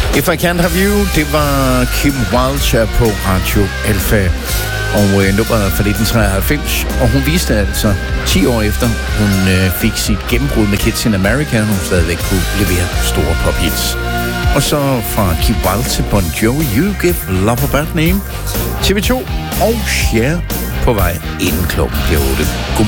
If I Can't Have You, det var Kim Wilde på Radio Alpha. Og nummeret fra 1993. Og hun viste altså 10 år efter, hun fik sit gennembrud med Kids in America, hun stadigvæk kunne levere store pophits. Og så fra Kim Wilde til Bon Jovi, You Give Love a Bad Name. TV2 og Cher på vej inden klokken bliver 8. Godmorgen.